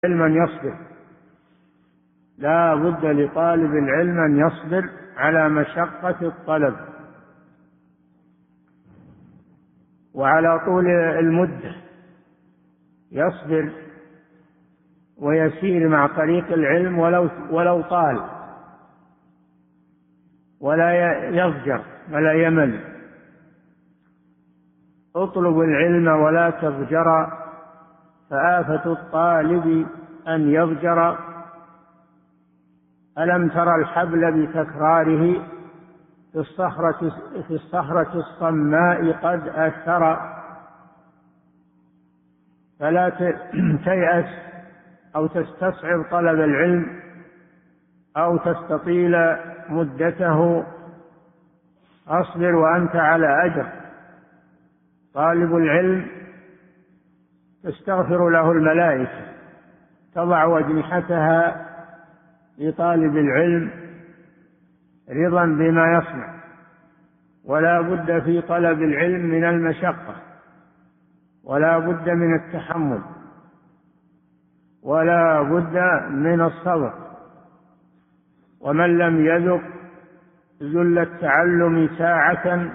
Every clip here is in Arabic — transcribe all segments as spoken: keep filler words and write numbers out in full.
علم أن يصبر، لا بد لطالب العلم أن يصبر على مشقة الطلب وعلى طول المدة، يصبر ويسير مع طريق العلم ولو ولو طال، ولا يضجر ولا يمل. اطلب العلم ولا تضجر، فآفة الطالب أن يضجر. ألم تر الحبل بتكراره في الصخرة, في الصخرة الصماء قد أثر. فلا تيأس أو تستصعب طلب العلم أو تستطيل مدته، أصبر وأنت على أجر. طالب العلم تستغفر له الملائكة، تضع أجنحتها لطالب العلم رضا بما يصنع. ولا بد في طلب العلم من المشقة، ولا بد من التحمل، ولا بد من الصبر. ومن لم يذق ذل التعلم ساعة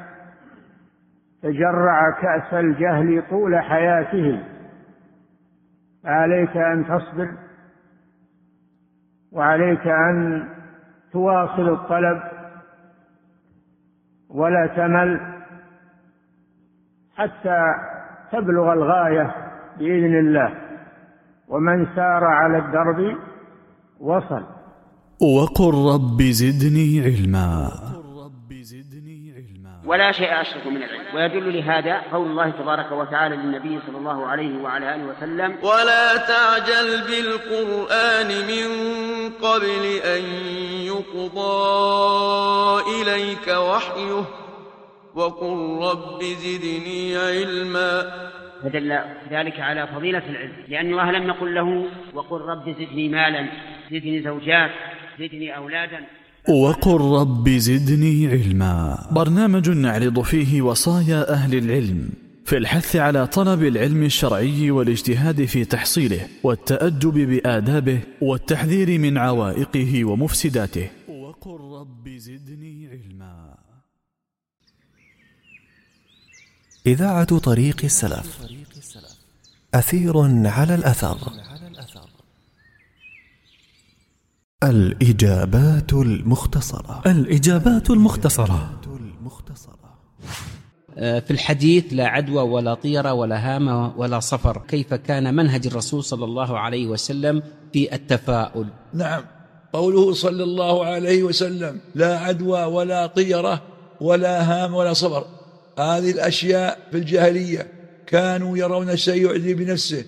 تجرع كأس الجهل طول حياته. عليك أن تصبر، وعليك أن تواصل الطلب ولا تمل حتى تبلغ الغاية بإذن الله. ومن سار على الدرب وصل. وقل رب زدني علما. ولا شيء أشرف من العلم. ويدل لهذا قول الله تبارك وتعالى للنبي صلى الله عليه وعلى آله وسلم: ولا تعجل بالقرآن من قبل أن يقضى إليك وحيه وقل رب زدني علما. فدل ذلك على فضيلة العلم، لأن الله لم يقل له وقل رب زدني مالا، زدني زوجات، زدني أولادا. وقل رب زدني علما، برنامج نعرض فيه وصايا أهل العلم في الحث على طلب العلم الشرعي والاجتهاد في تحصيله والتأدب بآدابه والتحذير من عوائقه ومفسداته. وقل رب زدني علما. إذاعة طريق السلف، أثير على الأثر. الإجابات المختصرة. الإجابات المختصرة. في الحديث: لا عدوى ولا طيرة ولا هامة ولا صفر. كيف كان منهج الرسول صلى الله عليه وسلم في التفاؤل؟ نعم، قوله صلى الله عليه وسلم: لا عدوى ولا طيرة ولا هام ولا صفر. هذه الأشياء في الجاهلية كانوا يرون الشيء يعدي بنفسه،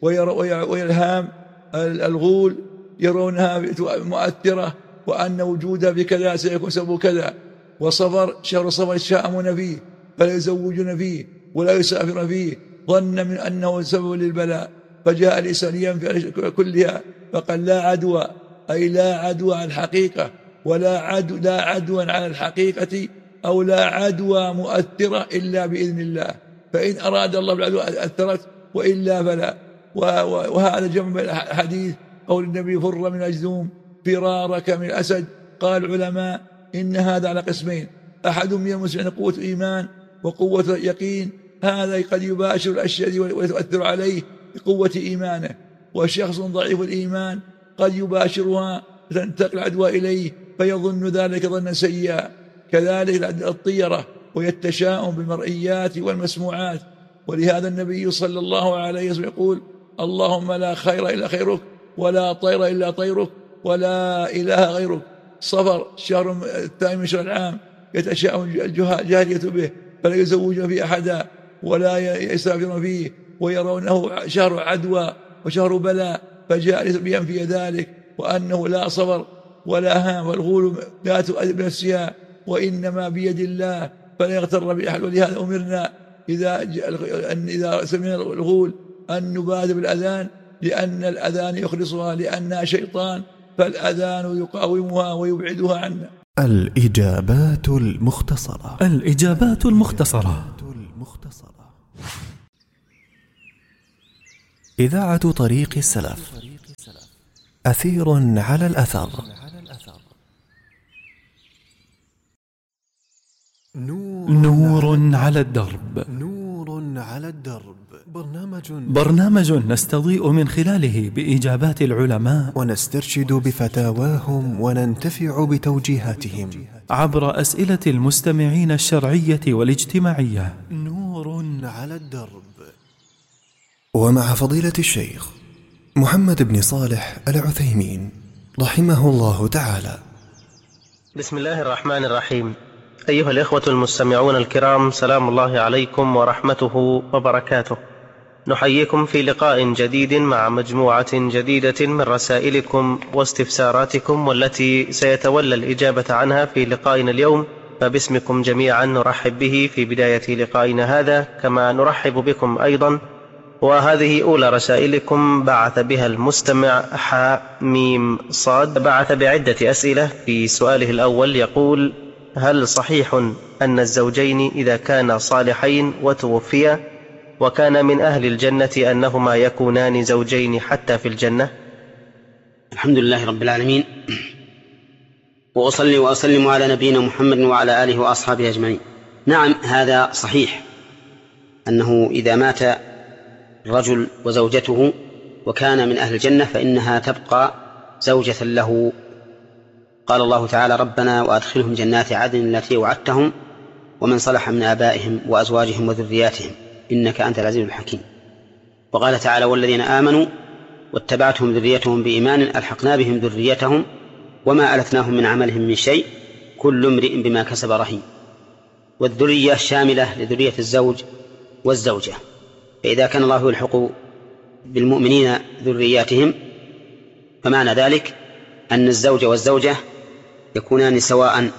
ويلهام الغول يرونها مؤثرة، وأن وجودها بكذا سيكون سبب كذا. وصفر شهر صفر يتشاءمون فيه فلا يزوجون فيه ولا يسافرون فيه، ظن من أنه سبب للبلاء، فجاء الإنسان ينفي كلها فقال: لا عدوى، أي لا عدوى على الحقيقة، ولا عدو لا عدوى على الحقيقة، أو لا عدوى مؤثرة إلا بإذن الله. فإن أراد الله بالعدوى أثرت، وإلا فلا. وهذا جمع بين الحديث قول النبي: فر من الجذوم فرارك من الأسد. قال العلماء إن هذا على قسمين: أحد من المسلمين قوة إيمان وقوة يقين، هذا قد يباشر الأشياء ويتؤثر عليه بقوة إيمانه، وشخص ضعيف الإيمان قد يباشرها فتنتقل العدوى إليه فيظن ذلك ظنا سيئا. كذلك الطيرة وهي التشاؤم بالمرئيات والمسموعات. ولهذا النبي صلى الله عليه وسلم يقول: اللهم لا خير إلا خيرك، ولا طير إلا طيرك، ولا إله غيرك. صفر شهر الثاني من شهر العام يتشاءم الجاهلية به فلا يزوجون فيه أحدا ولا يسافرون فيه، ويرونه شهر عدوى وشهر بلاء، فجاء بينفي ذلك، وأنه لا صبر ولا هام، والغول لا تؤدي بنفسها وإنما بيد الله فلا يغتر بأحد. ولهذا أمرنا إذا إذا سمعنا الغول أن نبادر بالأذان، لأن الأذان يخلصها، لأنها شيطان، فالأذان يقاومها ويبعدها عنا. الإجابات المختصرة. الإجابات المختصرة. إذاعة طريق السلف، أثير على الأثر. نور على الدرب. نور على الدرب. برنامج برنامج نستضيء من خلاله بإجابات العلماء ونسترشد بفتاواهم وننتفع بتوجيهاتهم عبر أسئلة المستمعين الشرعية والاجتماعية. نور على الدرب. ومع فضيلة الشيخ محمد بن صالح العثيمين رحمه الله تعالى. بسم الله الرحمن الرحيم. أيها الإخوة المستمعون الكرام، سلام الله عليكم ورحمته وبركاته. نحييكم في لقاء جديد مع مجموعة جديدة من رسائلكم واستفساراتكم، والتي سيتولى الإجابة عنها في لقائنا اليوم، فباسمكم جميعا نرحب به في بداية لقائنا هذا، كما نرحب بكم أيضا. وهذه أولى رسائلكم بعث بها المستمع حاء ميم صاد، بعث بعدة أسئلة. في سؤاله الأول يقول: هل صحيح أن الزوجين إذا كانا صالحين وتوفيا وكان من أهل الجنة أنهما يكونان زوجين حتى في الجنة؟ الحمد لله رب العالمين، وأصلي وأسلم على نبينا محمد وعلى آله وأصحابه أجمعين. نعم، هذا صحيح، أنه إذا مات الرجل وزوجته وكان من أهل الجنة فإنها تبقى زوجة له. قال الله تعالى: ربنا وأدخلهم جنات عدن التي وعدتهم ومن صلح من آبائهم وأزواجهم وذرياتهم إنك أنت العزيز الحكيم. وقال تعالى: والذين آمنوا واتبعتهم ذريتهم بإيمان ألحقنا بهم ذريتهم وما ألتناهم من عملهم من شيء كل امرئ بما كسب رهين. والذرية شاملة لذرية الزوج والزوجة، فإذا كان الله يلحق بالمؤمنين ذرياتهم فمعنى ذلك أن الزوج والزوجة يكونان سواء،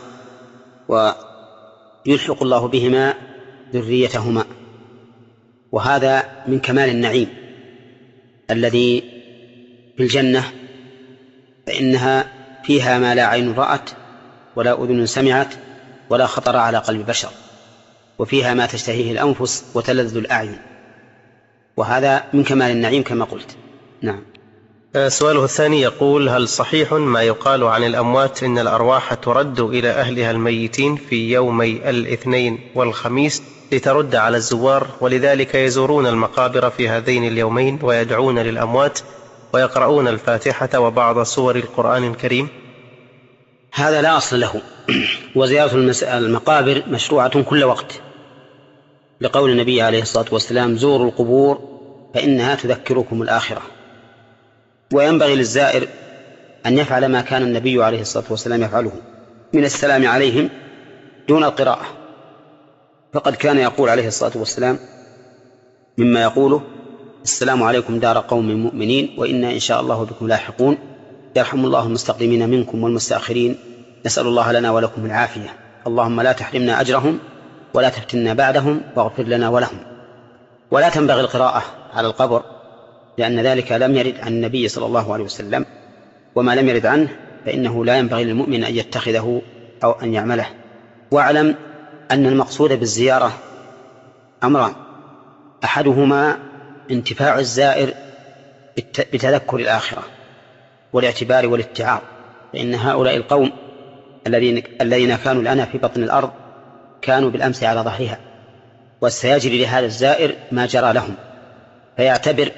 ويلحق الله بهما ذريتهما. وهذا من كمال النعيم الذي في الجنة، فإنها فيها ما لا عين رأت ولا أذن سمعت ولا خطر على قلب بشر، وفيها ما تشتهيه الأنفس وتلذ الأعين، وهذا من كمال النعيم كما قلت. نعم. سؤاله الثاني يقول: هل صحيح ما يقال عن الأموات إن الأرواح ترد إلى أهلها الميتين في يومي الاثنين والخميس لترد على الزوار، ولذلك يزورون المقابر في هذين اليومين ويدعون للأموات ويقرؤون الفاتحة وبعض سور القرآن الكريم؟ هذا لا أصل له، وزيارة المقابر مشروعة كل وقت، لقول النبي عليه الصلاة والسلام: زوروا القبور فإنها تذكركم الآخرة. وينبغي للزائر أن يفعل ما كان النبي عليه الصلاة والسلام يفعله من السلام عليهم دون القراءة، فقد كان يقول عليه الصلاة والسلام مما يقوله: السلام عليكم دار قوم مؤمنين وإنا إن شاء الله بكم لاحقون، يرحم الله المستقدمين منكم والمستأخرين، نسأل الله لنا ولكم العافية، اللهم لا تحرمنا أجرهم ولا تفتنا بعدهم واغفر لنا ولهم. ولا تنبغي القراءة على القبر، لأن ذلك لم يرد عن النبي صلى الله عليه وسلم، وما لم يرد عنه فإنه لا ينبغي للمؤمن أن يتخذه أو أن يعمله. واعلم أن المقصود بالزيارة أمران: أحدهما انتفاع الزائر بتذكر الآخرة والاعتبار والاتعاظ، فإن هؤلاء القوم الذين الذين كانوا الآن في بطن الأرض كانوا بالأمس على ظهرها، وسيجري لهذا الزائر ما جرى لهم، فيعتبر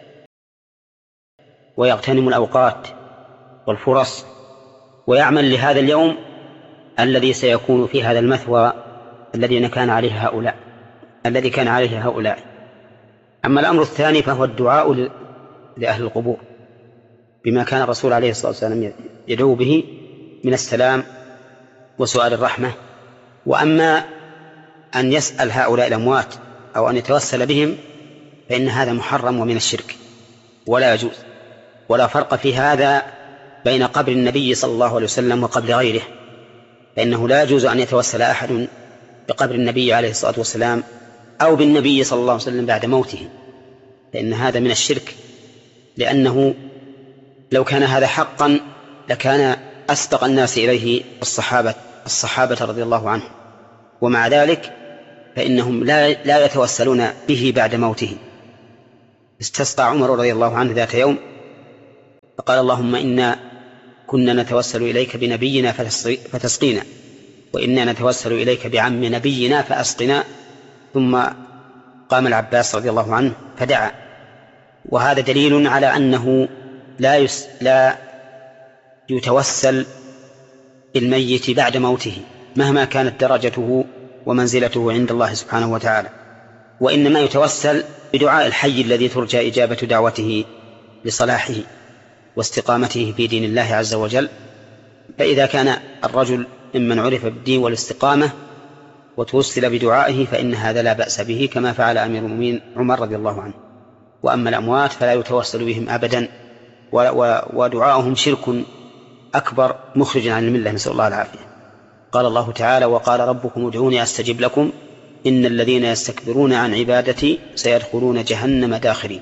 ويغتنم الأوقات والفرص ويعمل لهذا اليوم الذي سيكون في هذا المثوى الذي كان عليه هؤلاء الذي كان عليه هؤلاء. أما الأمر الثاني فهو الدعاء لأهل القبور بما كان الرسول عليه الصلاة والسلام يدعو به من السلام وسؤال الرحمة. وأما أن يسأل هؤلاء الأموات أو أن يتوسل بهم فإن هذا محرم ومن الشرك ولا يجوز، ولا فرق في هذا بين قبر النبي صلى الله عليه وسلم وقبر غيره، فإنه لا يجوز أن يتوسل أحد بقبر النبي عليه الصلاة والسلام أو بالنبي صلى الله عليه وسلم بعد موته، فإن هذا من الشرك، لأنه لو كان هذا حقا لكان أسبق الناس إليه الصحابة الصحابة رضي الله عنهم، ومع ذلك فإنهم لا, لا يتوسلون به بعد موته. استسقى عمر رضي الله عنه ذات يوم فقال اللهم إنا كنا نتوسل إليك بنبينا فتسقينا، وإنا نتوسل إليك بعم نبينا فأسقنا. ثم قام العباس رضي الله عنه فدعا. وهذا دليل على أنه لا, يس لا يتوسل الميت بعد موته مهما كانت درجته ومنزلته عند الله سبحانه وتعالى، وإنما يتوسل بدعاء الحي الذي ترجى إجابة دعوته لصلاحه واستقامته في دين الله عز وجل. فإذا كان الرجل ممن عرف بالدين والاستقامة وتوسل بدعائه فإن هذا لا بأس به، كما فعل أمير المؤمنين عمر رضي الله عنه. وأما الأموات فلا يتوسل بهم أبدا، ودعاؤهم شرك أكبر مخرج عن الملة، نسأل الله العافية. قال الله تعالى وقال ربكم ادعوني أستجب لكم إن الذين يستكبرون عن عبادتي سيدخلون جهنم داخرين.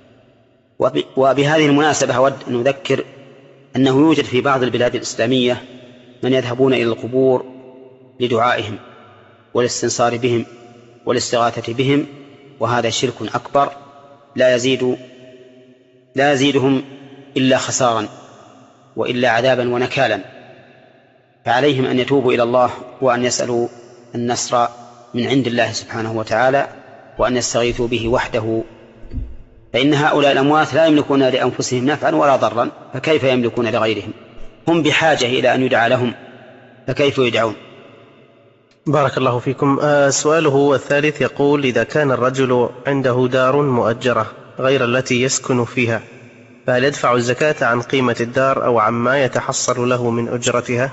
وبهذه المناسبة أود أن أذكر أنه يوجد في بعض البلاد الإسلامية من يذهبون إلى القبور لدعائهم والاستنصار بهم والاستغاثة بهم، وهذا شرك أكبر لا يزيد لا يزيدهم إلا خسارا وإلا عذابا ونكالا. فعليهم أن يتوبوا إلى الله وأن يسألوا النصر من عند الله سبحانه وتعالى وأن يستغيثوا به وحده، فإن هؤلاء الأموات لا يملكون لأنفسهم نفعا ولا ضرا، فكيف يملكون لغيرهم؟ هم بحاجة إلى أن يدعى لهم، فكيف يدعون؟ بارك الله فيكم. آه سؤاله الثالث يقول: إذا كان الرجل عنده دار مؤجرة غير التي يسكن فيها، فهل يدفع الزكاة عن قيمة الدار أو عما يتحصل له من أجرتها؟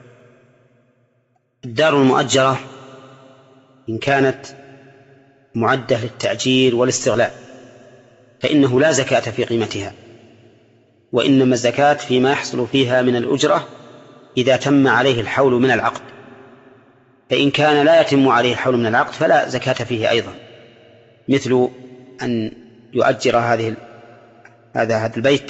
الدار المؤجرة إن كانت معدة للتأجير والاستغلال فإنه لا زكاة في قيمتها، وإنما الزكاة فيما يحصل فيها من الأجرة إذا تم عليه الحول من العقد، فإن كان لا يتم عليه الحول من العقد فلا زكاة فيه أيضا، مثل أن يؤجر هذه هذا هذا البيت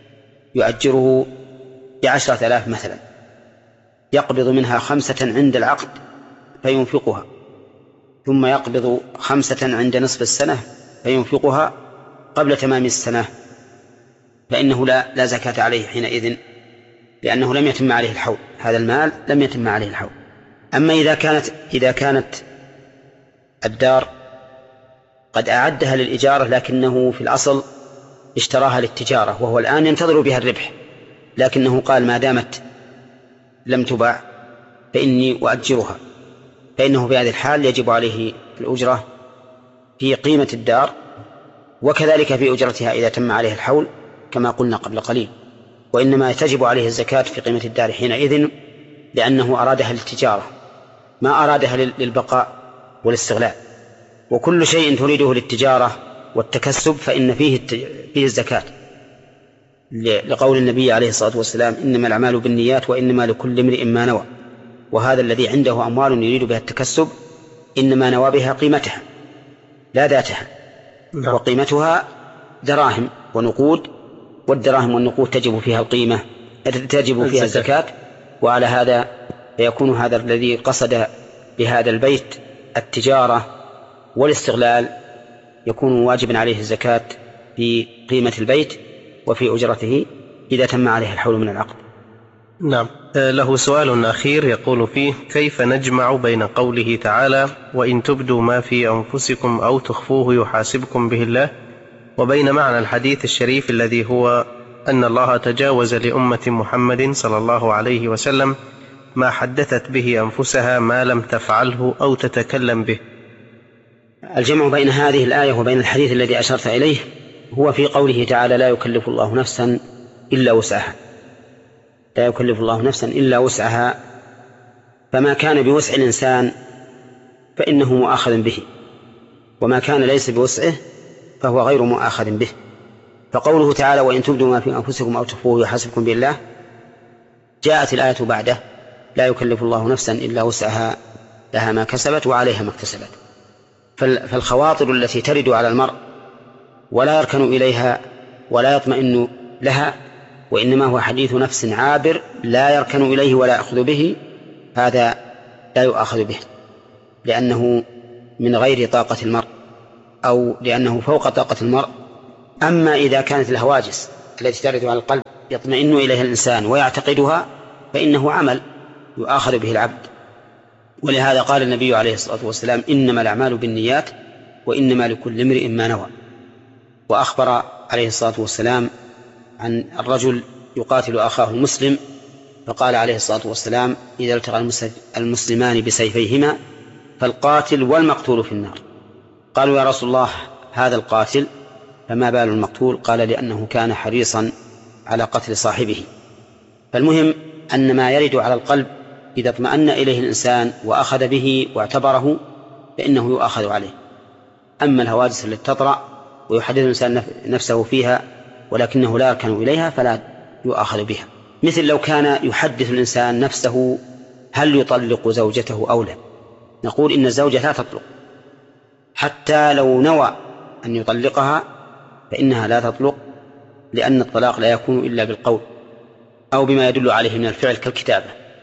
يؤجره بعشرة آلاف مثلا، يقبض منها خمسة عند العقد فينفقها، ثم يقبض خمسة عند نصف السنة فينفقها قبل تمام السنة، فإنه لا, لا زكاة عليه حينئذ، لأنه لم يتم عليه الحول، هذا المال لم يتم عليه الحول. أما إذا كانت, إذا كانت الدار قد أعدها للإجارة لكنه في الأصل اشتراها للتجارة وهو الآن ينتظر بها الربح، لكنه قال ما دامت لم تباع فإني أؤجرها، فإنه في هذه الحال يجب عليه الأجرة في قيمة الدار، وكذلك في أجرتها إذا تم عليه الحول كما قلنا قبل قليل. وإنما تجب عليه الزكاة في قيمة الدار حينئذ لأنه أرادها للتجارة ما أرادها للبقاء والاستغلال، وكل شيء تريده للتجارة والتكسب فإن فيه فيه الزكاة، لقول النبي عليه الصلاة والسلام إنما الأعمال بالنيات وإنما لكل امرئ ما نوى، وهذا الذي عنده أموال يريد بها التكسب إنما نوى بها قيمتها لا ذاتها، وقيمتها دراهم ونقود، والدراهم والنقود تجب فيها القيمة تجب فيها الزكاة. وعلى هذا فيكون هذا الذي قصد بهذا البيت التجارة والاستغلال يكون واجبا عليه الزكاة في قيمة البيت وفي أجرته إذا تم عليه الحول من العقد. نعم. له سؤال أخير يقول فيه: كيف نجمع بين قوله تعالى وإن تبدوا ما في أنفسكم أو تخفوه يحاسبكم به الله، وبين معنى الحديث الشريف الذي هو أن الله تجاوز لأمة محمد صلى الله عليه وسلم ما حدثت به أنفسها ما لم تفعله أو تتكلم به؟ الجمع بين هذه الآية وبين الحديث الذي أشرت إليه هو في قوله تعالى لا يكلف الله نفسا إلا وسعها، لا يكلف الله نفسا إلا وسعها، فما كان بوسع الإنسان فإنه مؤاخذ به، وما كان ليس بوسعه فهو غير مؤاخذ به. فقوله تعالى وإن تبدوا ما في أنفسكم أو تخفوه يحاسبكم بالله، جاءت الآية بعده لا يكلف الله نفسا إلا وسعها لها ما كسبت وعليها ما اكتسبت. فالخواطر التي ترد على المرء ولا يركن إليها ولا يطمئن لها وإنما هو حديث نفس عابر لا يركن إليه ولا يأخذ به، هذا لا يؤاخذ به لأنه من غير طاقة المرء أو لأنه فوق طاقة المرء. أما إذا كانت الهواجس التي ترد على القلب يطمئن إليها الإنسان ويعتقدها فإنه عمل يؤاخذ به العبد. ولهذا قال النبي عليه الصلاة والسلام إنما الأعمال بالنيات وإنما لكل امرئ ما نوى. وأخبر عليه الصلاة والسلام عن الرجل يقاتل أخاه المسلم فقال عليه الصلاة والسلام إذا التقى المسلمان بسيفيهما فالقاتل والمقتول في النار. قالوا يا رسول الله هذا القاتل فما بال المقتول؟ قال لأنه كان حريصا على قتل صاحبه. فالمهم أن ما يرد على القلب إذا اطمأن إليه الإنسان وأخذ به واعتبره فإنه يؤاخذ عليه. أما الهواجس التي تطرأ ويحدث الإنسان نفسه فيها ولكنه لا يركن إليها فلا يؤاخذ بها. مثل لو كان يحدث الإنسان نفسه هل يطلق زوجته أو لا، نقول إن الزوجة لا تطلق حتى لو نوى أن يطلقها فإنها لا تطلق، لأن الطلاق لا يكون إلا بالقول أو بما يدل عليه من الفعل كالكتابة،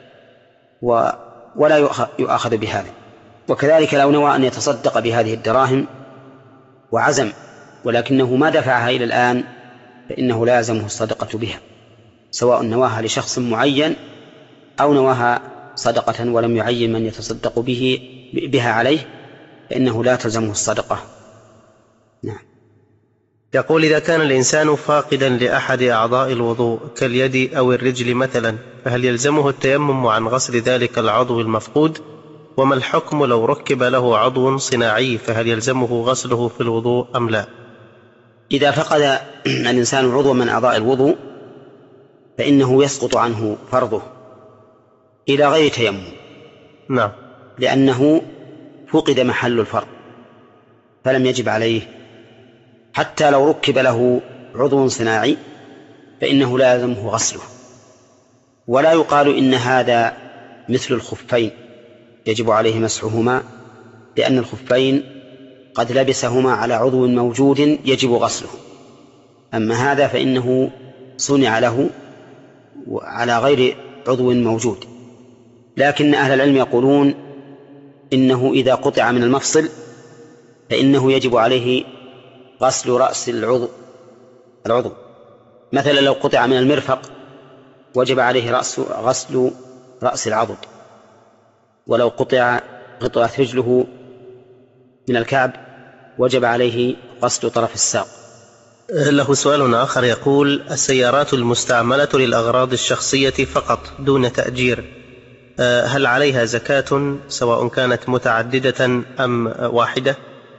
ولا يؤاخذ بهذا. وكذلك لو نوى أن يتصدق بهذه الدراهم وعزم ولكنه ما دفعها إلى الآن فإنه لا يلزمه الصدقة بها، سواء نواها لشخص معين أو نواها صدقة ولم يعين من يتصدق به بها عليه فإنه لا تلزمه الصدقة. نعم. يقول إذا كان الإنسان فاقدا لأحد أعضاء الوضوء كاليد أو الرجل مثلا فهل يلزمه التيمم عن غسل ذلك العضو المفقود؟ وما الحكم لو ركب له عضو صناعي فهل يلزمه غسله في الوضوء أم لا؟ إذا فقد الإنسان عضو من أعضاء الوضوء فإنه يسقط عنه فرضه إلى غير تيمم. نعم. لأنه فقد محل الفرض فلم يجب عليه. حتى لو ركب له عضو صناعي فإنه لا يلزمه غسله. ولا يقال إن هذا مثل الخفين يجب عليه مسحهما، لأن الخفين قد لبسهما على عضو موجود يجب غسله. أما هذا فإنه صنع له على غير عضو موجود. لكن أهل العلم يقولون إنه إذا قطع من المفصل فإنه يجب عليه غسل رأس العضو العضو مثلا لو قطع من المرفق وجب عليه رأس غسل رأس العضد، ولو قطع قطعة رجله من الكعب وجب عليه غسل طرف الساق. له سؤال آخر يقول السيارات المستعملة للأغراض الشخصية فقط دون تأجير هل عليها زكاة سواء كانت متعددة أم واحدة؟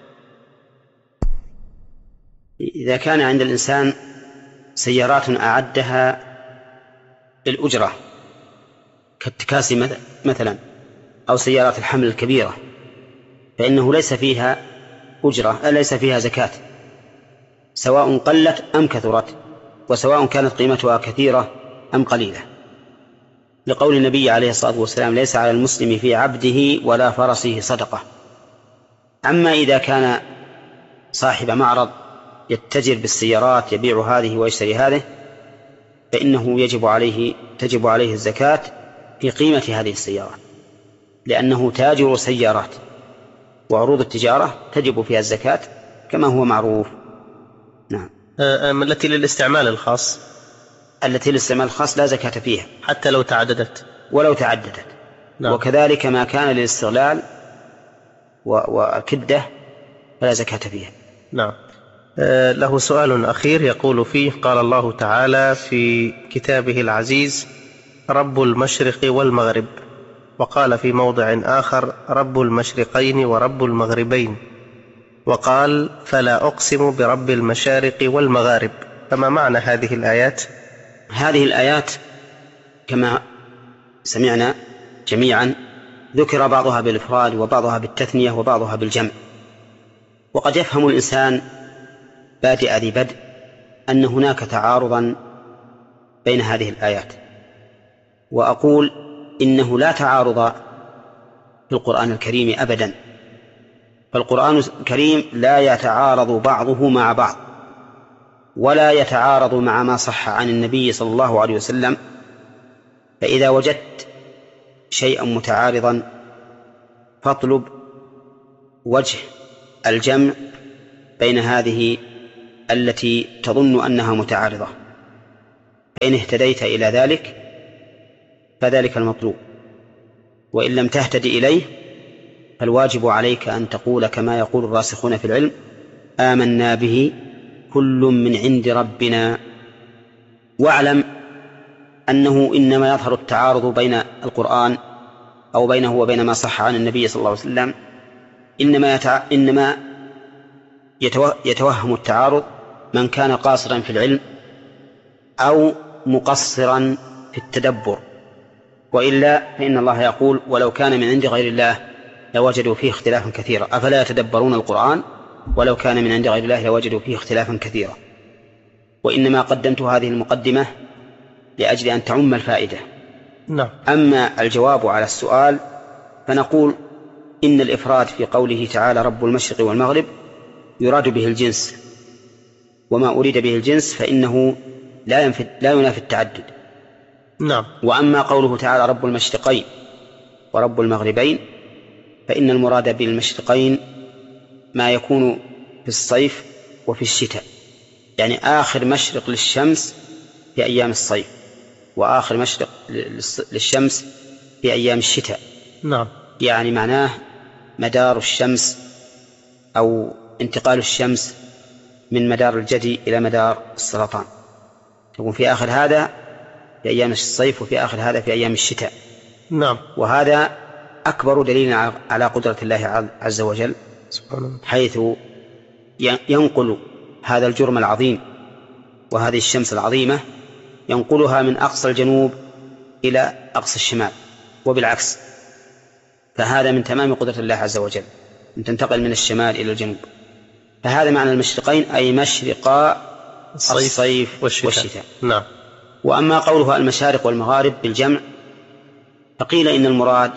إذا كان عند الإنسان سيارات أعدها للأجرة كالتكاسي مثلا أو سيارات الحمل الكبيرة فإنه ليس فيها أجرة ليس فيها زكاة سواء قلت أم كثرت، وسواء كانت قيمتها كثيرة أم قليلة، لقول النبي عليه الصلاة والسلام ليس على المسلم في عبده ولا فرسه صدقة. أما إذا كان صاحب معرض يتجر بالسيارات يبيع هذه ويشتري هذه فإنه يجب عليه تجب عليه الزكاة في قيمة هذه السيارات، لأنه تاجر سيارات وعروض التجارة تجب فيها الزكاة كما هو معروف. نعم. التي للاستعمال الخاص التي للاستعمال الخاص لا زكاة فيها حتى لو تعددت ولو تعددت. نعم. وكذلك ما كان للاستغلال وكدة فلا زكاة فيها. نعم. له سؤال أخير يقول فيه قال الله تعالى في كتابه العزيز رب المشرق والمغرب، وقال في موضع آخر رب المشرقين ورب المغربين، وقال فلا أقسم برب المشارق والمغارب، فما معنى هذه الآيات؟ هذه الآيات كما سمعنا جميعا ذكر بعضها بالإفراد وبعضها بالتثنية وبعضها بالجمع، وقد يفهم الإنسان بادئ ذي بدء أن هناك تعارضا بين هذه الآيات، وأقول إنه لا تعارض في القرآن الكريم أبدا، فالقرآن الكريم لا يتعارض بعضه مع بعض ولا يتعارض مع ما صح عن النبي صلى الله عليه وسلم. فإذا وجدت شيئا متعارضا فاطلب وجه الجمع بين هذه التي تظن أنها متعارضة. فإن اهتديت إلى ذلك فذلك المطلوب، وإن لم تهتد إليه فالواجب عليك أن تقول كما يقول الراسخون في العلم: آمنا به كل من عند ربنا. واعلم أنه إنما يظهر التعارض بين القرآن أو بينه وبين ما صح عن النبي صلى الله عليه وسلم، إنما, يتع... إنما يتو... يتوهم التعارض من كان قاصرا في العلم أو مقصرا في التدبر، وإلا فإن الله يقول: ولو كان من عند غير الله لوجدوا فيه اختلافا كثيرا، أفلا يتدبرون القرآن ولو كان من عند غير الله لوجدوا فيه اختلافا كثيرا. وإنما قدمت هذه المقدمة لأجل أن تعم الفائدة. نعم. أما الجواب على السؤال فنقول إن الإفراد في قوله تعالى رب المشرق والمغرب يراد به الجنس، وما أريد به الجنس فإنه لا ينفي لا ينافي التعدد. نعم. وأما قوله تعالى رب المشرقين ورب المغربين فإن المراد بالمشرقين ما يكون في الصيف وفي الشتاء، يعني آخر مشرق للشمس في أيام الصيف وآخر مشرق للشمس في أيام الشتاء. نعم. يعني معناه مدار الشمس أو انتقال الشمس من مدار الجدي إلى مدار السرطان، تكون في آخر هذا في أيام الصيف وفي آخر هذا في أيام الشتاء. نعم. وهذا أكبر دليل على قدرة الله عز وجل، حيث ينقل هذا الجرم العظيم وهذه الشمس العظيمة ينقلها من أقصى الجنوب إلى أقصى الشمال وبالعكس، فهذا من تمام قدرة الله عز وجل أن تنتقل من الشمال إلى الجنوب. فهذا معنى المشرقين، أي مشرقا الصيف, الصيف والشتاء. والشتاء. نعم. وأما قولها المشارق والمغارب بالجمع فقيل إن المراد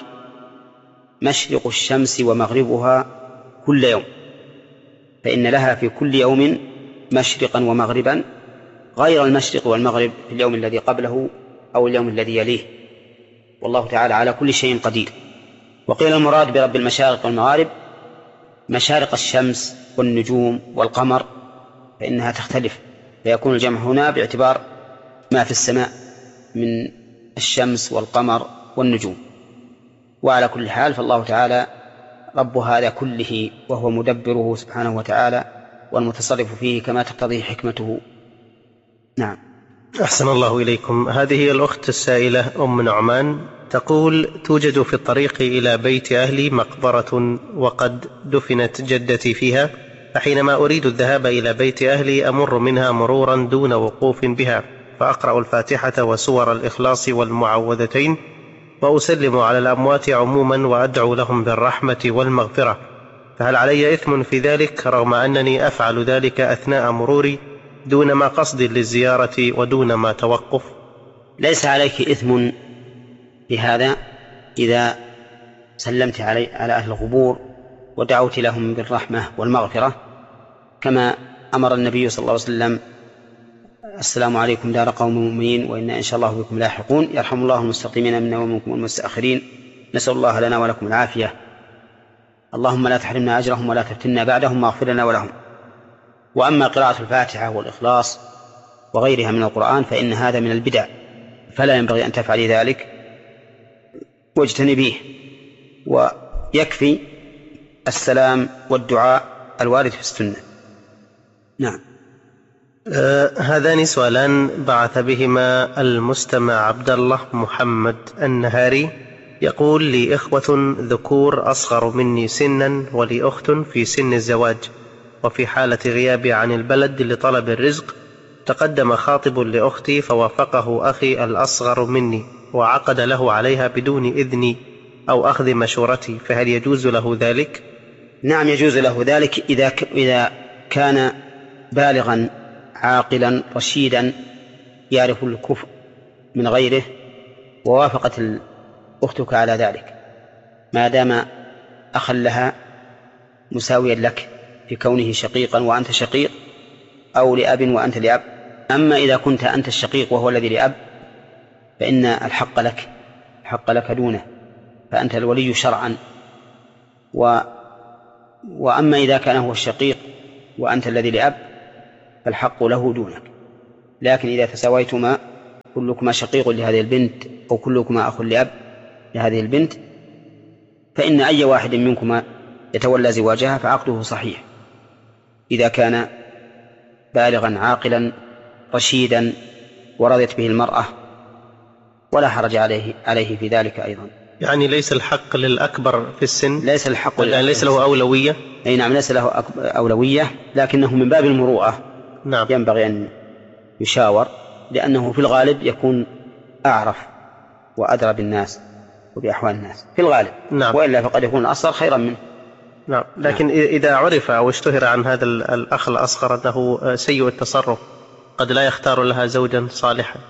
مشرق الشمس ومغربها كل يوم، فإن لها في كل يوم مشرقا ومغربا غير المشرق والمغرب في اليوم الذي قبله أو اليوم الذي يليه، والله تعالى على كل شيء قدير. وقيل المراد برب المشارق والمغارب مشارق الشمس والنجوم والقمر، فإنها تختلف، فيكون الجمع هنا باعتبار ما في السماء من الشمس والقمر والنجوم. وعلى كل حال فالله تعالى رب هذا كله، وهو مدبره سبحانه وتعالى والمتصرف فيه كما تقتضيه حكمته. نعم. أحسن الله إليكم. هذه الأخت السائلة أم نعمان تقول: توجد في الطريق إلى بيت أهلي مقبرة وقد دفنت جدتي فيها، فحينما أريد الذهاب إلى بيت أهلي أمر منها مرورا دون وقوف بها، فأقرأ الفاتحة وسور الإخلاص والمعوذتين وأسلم على الأموات عموما وأدعو لهم بالرحمة والمغفرة، فهل علي إثم في ذلك رغم أنني أفعل ذلك أثناء مروري دون ما قصد للزيارة ودون ما توقف؟ ليس عليك إثم في هذا إذا سلمت علي على أهل القبور ودعوت لهم بالرحمة والمغفرة، كما أمر النبي صلى الله عليه وسلم: السلام عليكم دار قوم مؤمنين وإنا إن شاء الله بكم لاحقون، يرحم الله المستقيمين منا ومنكم والمستأخرين، نسأل الله لنا ولكم العافية، اللهم لا تحرمنا أجرهم ولا تفتنا بعدهم واغفر لنا ولهم. وأما قراءة الفاتحة والإخلاص وغيرها من القرآن فإن هذا من البدع، فلا ينبغي أن تفعلي ذلك واجتنبيه، ويكفي السلام والدعاء الوارد في السنة. نعم. آه هذان سؤالان بعث بهما المستمع عبد الله محمد النهاري، يقول: لي إخوة ذكور أصغر مني سنا ولي أخت في سن الزواج، وفي حالة غيابي عن البلد لطلب الرزق تقدم خاطب لأختي فوافقه أخي الأصغر مني وعقد له عليها بدون إذني أو أخذ مشورتي، فهل يجوز له ذلك؟ نعم يجوز له ذلك إذا إذا كان بالغا عاقلا رشيدا يعرف الكفء من غيره، ووافقت أختك على ذلك ما دام أخا لها مساويا لك في كونه شقيقا وأنت شقيق، أو لأب وأنت لأب. أما إذا كنت أنت الشقيق وهو الذي لأب فإن الحق لك الحق لك دونه، فأنت الولي شرعا. و... وأما إذا كان هو الشقيق وأنت الذي لأب فالحق له دونك. لكن إذا تساويتما كلكما شقيق لهذه البنت أو كلكما أخ لأب لهذه البنت، فإن أي واحد منكما يتولى زواجها فعقده صحيح إذا كان بالغا عاقلا رشيدا ورضيت به المرأة، ولا حرج عليه عليه في ذلك أيضا. يعني ليس الحق للأكبر في السن، ليس الحق يعني ليس له أولوية. أي نعم، ليس له أولوية، لكنه من باب المروءة نعم. ينبغي أن يشاور، لأنه في الغالب يكون أعرف وأدرى بالناس وبأحوال الناس في الغالب. نعم. وإلا فقد يكون الأصغر خيرا منه. نعم. لكن نعم. إذا عرف أو اشتهر عن هذا الأخ الأصغر أنه سيء التصرف قد لا يختار لها زوجا صالحا،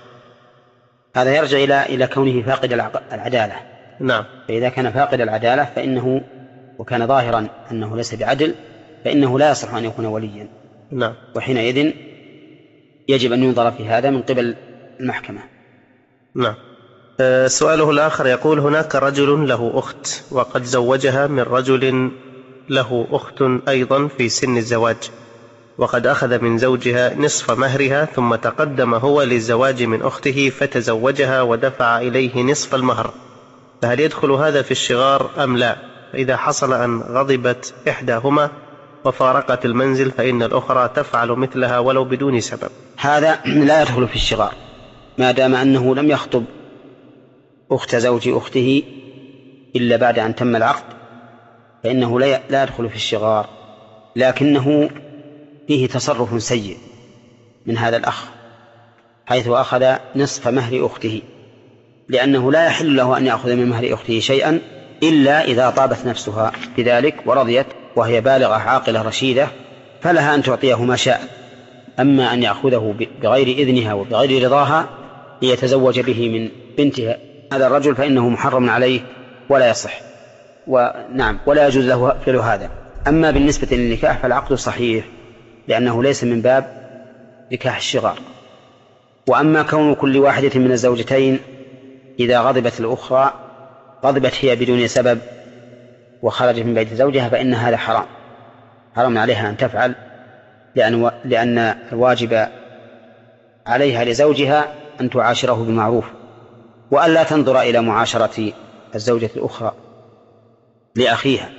هذا يرجع إلى إلى كونه فاقد العدالة. نعم. فإذا كان فاقد العدالة فإنه وكان ظاهرا أنه ليس بعدل فإنه لا يصح أن يكون وليا. نعم. وحينئذ يجب أن ينظر في هذا من قبل المحكمة. نعم. سؤاله الآخر يقول: هناك رجل له أخت وقد زوجها من رجل له أخت أيضا في سن الزواج، وقد أخذ من زوجها نصف مهرها، ثم تقدم هو للزواج من أخته فتزوجها ودفع إليه نصف المهر، فهل يدخل هذا في الشغار أم لا؟ فإذا حصل أن غضبت إحداهما وفارقت المنزل فإن الأخرى تفعل مثلها ولو بدون سبب. هذا لا يدخل في الشغار ما دام أنه لم يخطب أخت زوج أخته إلا بعد أن تم العقد، فإنه لا يدخل في الشغار، لكنه فيه تصرف سيء من هذا الأخ حيث أخذ نصف مهر أخته، لأنه لا يحل له أن يأخذ من مهر أخته شيئا إلا إذا طابت نفسها بذلك ورضيت وهي بالغة عاقلة رشيدة فلها أن تعطيه ما شاء. أما أن يأخذه بغير إذنها وبغير رضاها ليتزوج به من بنتها هذا الرجل فإنه محرم عليه ولا يصح، ونعم ولا يجوز له فعل هذا. أما بالنسبة للنكاح فالعقد صحيح لأنه ليس من باب نكاح الشغار. وأما كون كل واحدة من الزوجتين إذا غضبت الأخرى غضبت هي بدون سبب وخرجت من بيت زوجها فإن هذا حرام، حرام عليها أن تفعل، لأن, لأن الواجب عليها لزوجها أن تعاشره بالمعروف وأن لا تنظر إلى معاشرة الزوجة الأخرى لأخيها.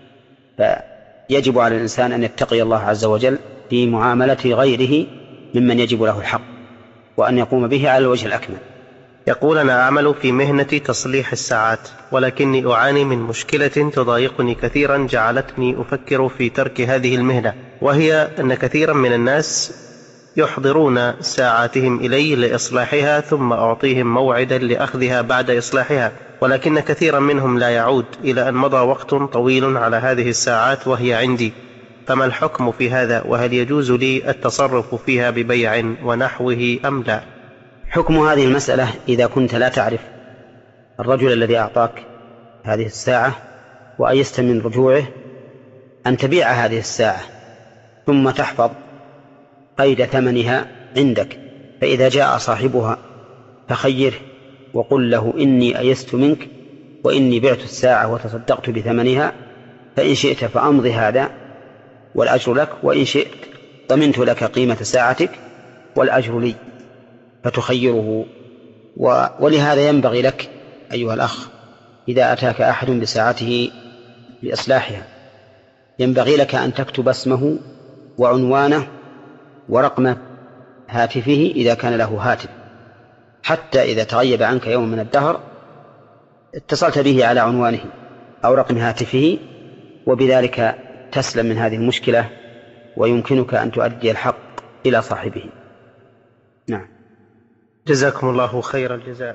فيجب على الإنسان أن يتقي الله عز وجل في معاملة غيره ممن يجب له الحق وأن يقوم به على الوجه الأكمل. يقول: أنا أعمل في مهنة تصليح الساعات، ولكني أعاني من مشكلة تضايقني كثيرا جعلتني أفكر في ترك هذه المهنة، وهي أن كثيرا من الناس يحضرون ساعاتهم إلي لإصلاحها ثم أعطيهم موعدا لأخذها بعد إصلاحها، ولكن كثيرا منهم لا يعود إلى أن مضى وقت طويل على هذه الساعات وهي عندي، فما الحكم في هذا؟ وهل يجوز لي التصرف فيها ببيع ونحوه أم لا؟ حكم هذه المسألة إذا كنت لا تعرف الرجل الذي أعطاك هذه الساعة وأيست من رجوعه أن تبيع هذه الساعة ثم تحفظ قيد ثمنها عندك، فإذا جاء صاحبها فخيره وقل له: إني أيست منك وإني بعت الساعة وتصدقت بثمنها، فإن شئت فأمضي هذا والأجر لك، وإن شئت ضمنت لك قيمة ساعتك والأجر لي، فتخيره. ولهذا ينبغي لك أيها الأخ إذا أتاك أحد بساعته لإصلاحها ينبغي لك أن تكتب اسمه وعنوانه ورقم هاتفه إذا كان له هاتف، حتى إذا تغيب عنك يوم من الدهر اتصلت به على عنوانه أو رقم هاتفه، وبذلك تسلم من هذه المشكلة ويمكنك أن تؤدي الحق إلى صاحبه. نعم. جزاكم الله خير الجزاء.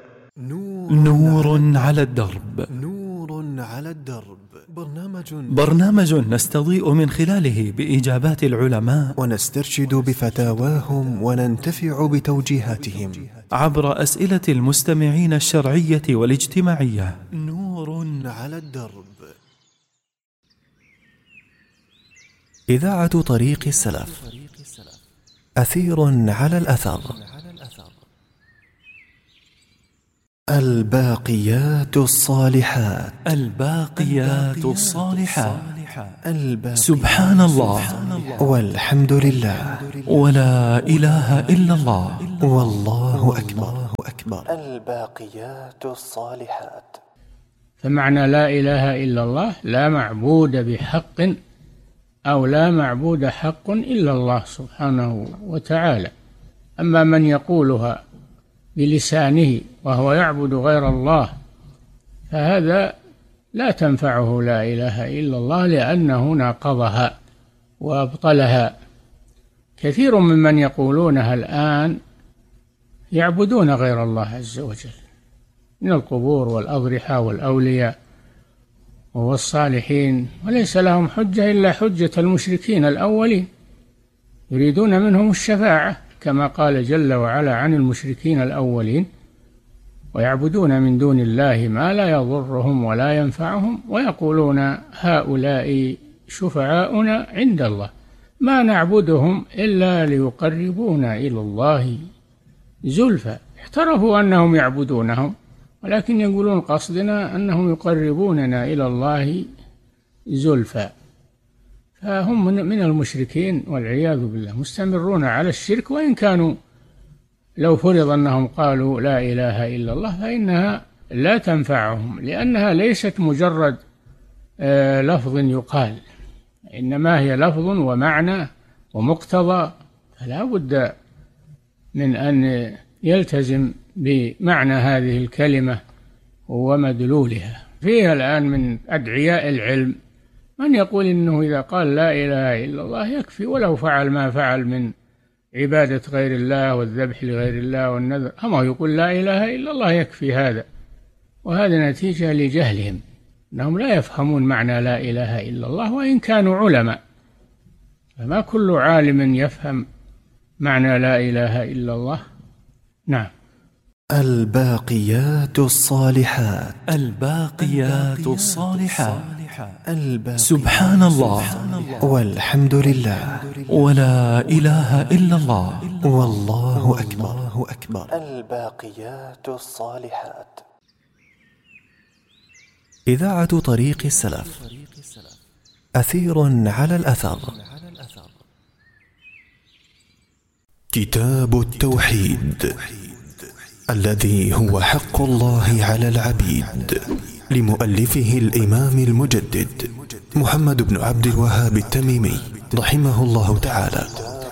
نور على الدرب. نور على الدرب. برنامج برنامج نستضيء من خلاله بإجابات العلماء ونسترشد بفتاواهم وننتفع بتوجيهاتهم عبر أسئلة المستمعين الشرعية والاجتماعية. نور على الدرب. إذاعة طريق السلف، أثير على الأثر. الباقيات الصالحات. الباقيات الصالحات. الباقيات سبحان الله والحمد لله ولا إله إلا الله والله أكبر. أكبر. الباقيات الصالحات. فمعنى لا إله إلا الله لا معبود بحق أو لا معبود حق إلا الله سبحانه وتعالى. أما من يقولها بلسانه وهو يعبد غير الله فهذا لا تنفعه لا إله إلا الله، لأنه ناقضها وأبطلها. كثير ممن يقولونها الآن يعبدون غير الله عز وجل من القبور والأضرحة والأولياء والصالحين، وليس لهم حجة إلا حجة المشركين الأولين، يريدون منهم الشفاعة كما قال جل وعلا عن المشركين الأولين: ويعبدون من دون الله ما لا يضرهم ولا ينفعهم ويقولون هؤلاء شفعاؤنا عند الله ما نعبدهم إلا ليقربونا إلى الله زلفى. اعترفوا أنهم يعبدونهم ولكن يقولون قصدنا أنهم يقربوننا إلى الله زلفى. فهم من المشركين والعياذ بالله، مستمرون على الشرك، وإن كانوا لو فرض أنهم قالوا لا إله إلا الله فإنها لا تنفعهم، لأنها ليست مجرد لفظ يقال، إنما هي لفظ ومعنى ومقتضى، فلا بد من أن يلتزم بمعنى هذه الكلمة ومدلولها. فيها الآن من أدعياء العلم من يقول إنه إذا قال لا إله إلا الله يكفي ولو فعل ما فعل من عبادة غير الله والذبح لغير الله والنذر، أما يقول لا إله إلا الله يكفي هذا، وهذا نتيجة لجهلهم، أنهم لا يفهمون معنى لا إله إلا الله وإن كانوا علماء، فما كل عالم يفهم معنى لا إله إلا الله. نعم. الباقيات الصالحات. الباقيات الصالحات. سبحان الله والحمد لله ولا إله إلا الله والله أكبر. الباقيات الصالحات. إذاعة طريق السلف، أثير على الأثر. كتاب التوحيد الذي هو حق الله على العبيد، لمؤلفه الإمام المجدد محمد بن عبد الوهاب التميمي رحمه الله تعالى.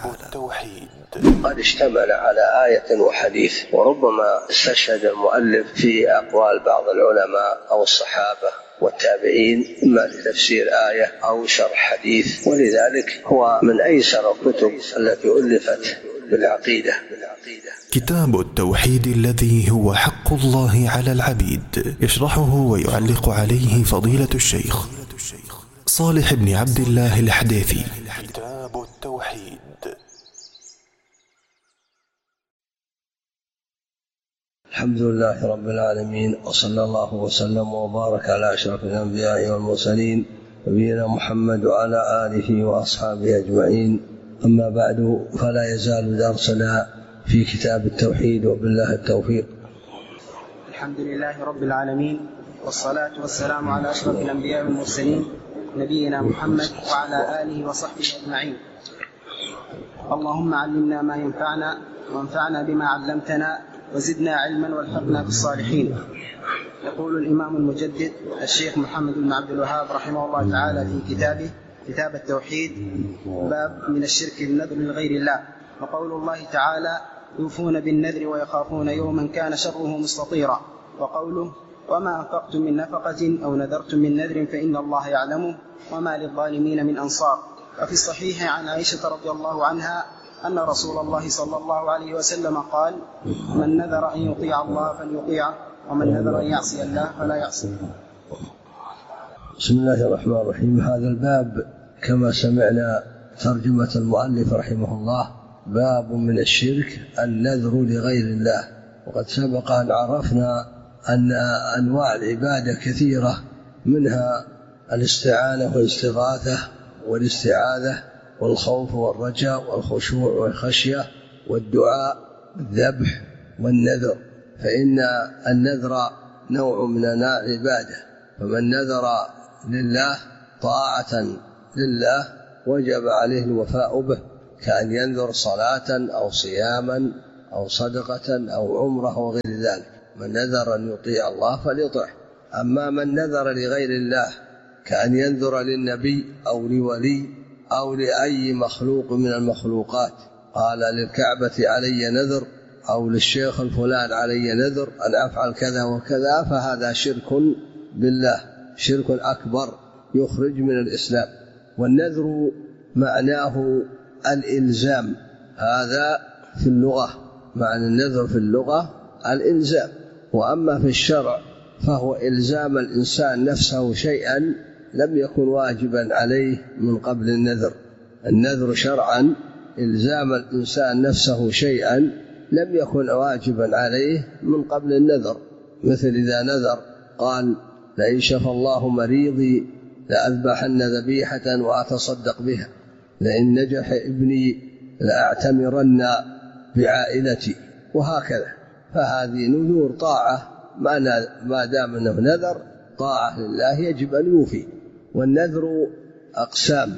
قد اشتمل على آية وحديث، وربما استشهد المؤلف في أقوال بعض العلماء أو الصحابة والتابعين إما لتفسير آية أو شرح حديث، ولذلك هو من أيسر الكتب التي ألفت بالعقيدة. كتاب التوحيد الذي هو حق الله على العبيد، يشرحه ويعلق عليه فضيلة الشيخ صالح بن عبد الله الحديثي. كتاب التوحيد. الحمد لله رب العالمين، وصلى الله وسلم وبارك على أشرف الأنبياء والمرسلين نبينا محمد وعلى آله وأصحابه أجمعين. أما بعد، فلا يزال درسنا في كتاب التوحيد، وبالله التوفيق. الحمد لله رب العالمين، والصلاة والسلام على أشرف الأنبياء والمرسلين نبينا محمد وعلى آله وصحبه أجمعين. اللهم علمنا ما ينفعنا وانفعنا بما علمتنا وزدنا علما والحقنا بالصالحين. يقول الإمام المجدد الشيخ محمد بن عبد الوهاب رحمه الله تعالى في كتابه كتاب التوحيد: باب من الشرك النذر لغير الله. وقول الله تعالى: يوفون بالنذر ويخافون يوما كان شره مستطيرا. وقوله: وما أنفقتم من نفقة أو نذرتم من نذر فإن الله يعلمه وما للظالمين من أنصار. وفي الصحيح عن عائشة رضي الله عنها أن رسول الله صلى الله عليه وسلم قال: من نذر أن يطيع الله فليطيعه، ومن نذر أن يعصي الله فلا يعصيه. بسم الله الرحمن الرحيم. هذا الباب كما سمعنا ترجمة المؤلف رحمه الله: باب من الشرك النذر لغير الله. وقد سبق أن عرفنا أن أنواع العبادة كثيرة، منها الاستعانة والاستغاثة والاستعاذة والخوف والرجاء والخشوع والخشية والدعاء والذبح والنذر. فإن النذر نوع من أنواع العبادة، فمن نذر لله طاعة لله وجب عليه الوفاء به، كأن ينذر صلاة أو صياما أو صدقة أو عمرة وغير ذلك. من نذر أن يطيع الله فليطعه. أما من نذر لغير الله كأن ينذر للنبي أو لولي أو لأي مخلوق من المخلوقات، قال للكعبة علي نذر أو للشيخ الفلان علي نذر أن أفعل كذا وكذا، فهذا شرك بالله، شرك أكبر يخرج من الإسلام. والنذر معناه الإلزام، هذا في اللغة معنى النذر في اللغة الإلزام. وأما في الشرع فهو إلزام الإنسان نفسه شيئا لم يكن واجبا عليه من قبل النذر. النذر شرعا إلزام الإنسان نفسه شيئا لم يكن واجبا عليه من قبل النذر، مثل إذا نذر قال لئن شفى الله مريضي لأذبحن ذبيحة وأتصدق بها، لئن نجح ابني لأعتمرن بعائلتي، وهكذا. فهذه نذور طاعة، ما دام أنه نذر طاعة لله يجب أن يوفي. والنذر أقسام،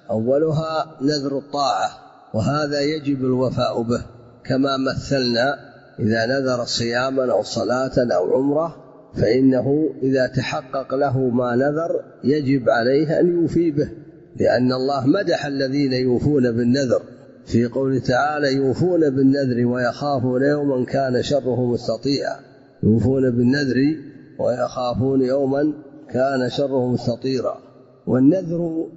أولها نذر الطاعة، وهذا يجب الوفاء به، كما مثلنا إذا نذر صياما أو صلاة أو عمرة فإنه إذا تحقق له ما نذر يجب عليه أن يوفي به، لأن الله مدح الذين يوفون بالنذر في قوله تعالى يوفون بالنذر ويخافون يوما كان شره مستطيرا، يوفون بالنذر ويخافون يوما كان شره مستطيرا. والنذر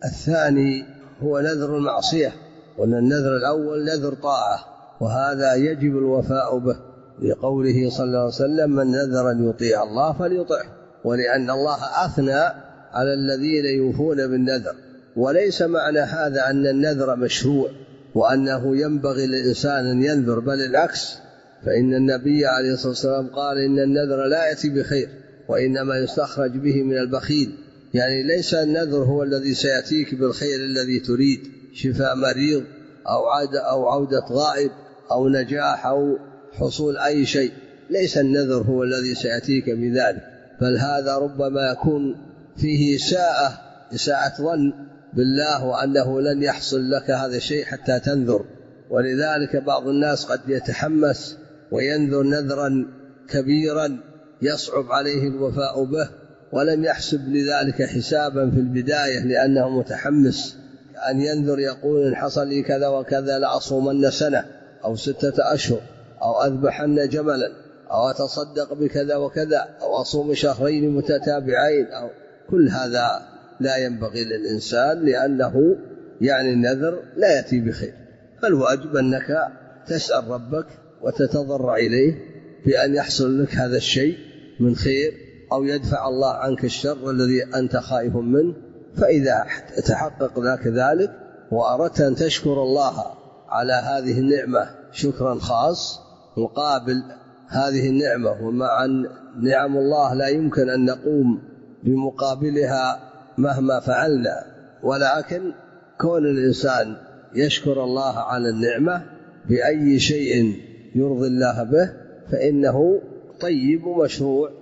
الثاني هو نذر المعصية، وأن النذر الأول نذر طاعة، وهذا يجب الوفاء به، لقوله صلى الله عليه وسلم من نذر أن يطيع الله فليطعه، ولأن الله أثنى على الذين يوفون بالنذر. وليس معنى هذا أن النذر مشروع وأنه ينبغي للإنسان أن ينذر، بل العكس، فإن النبي عليه الصلاة والسلام قال إن النذر لا يأتي بخير وإنما يستخرج به من البخيل. يعني ليس النذر هو الذي سيأتيك بالخير الذي تريد، شفاء مريض أو عودة, أو عودة غائب أو نجاح أو حصول أي شيء، ليس النذر هو الذي سيأتيك بذلك، بل هذا ربما يكون فيه إساءة إساءة ظن بالله وأنه لن يحصل لك هذا الشيء حتى تنذر. ولذلك بعض الناس قد يتحمس وينذر نذرا كبيرا يصعب عليه الوفاء به، ولم يحسب لذلك حسابا في البداية لأنه متحمس، أن ينذر يقول إن حصل لي كذا وكذا لأصومن سنة أو ستة أشهر أو أذبحن جملا أو أتصدق بكذا وكذا أو أصوم شهرين متتابعين، أو كل هذا لا ينبغي للإنسان، لأنه يعني النذر لا يأتي بخير. فالواجب أنك تسأل ربك وتتضرع إليه بأن يحصل لك هذا الشيء من خير، أو يدفع الله عنك الشر الذي أنت خائف منه. فإذا تحقق لك ذلك وأردت أن تشكر الله على هذه النعمة شكرا خاص مقابل هذه النعمة، ومع أن نعم الله لا يمكن أن نقوم بمقابلها مهما فعلنا، ولكن كون الإنسان يشكر الله على النعمة بأي شيء يرضي الله به فإنه طيب ومشروع،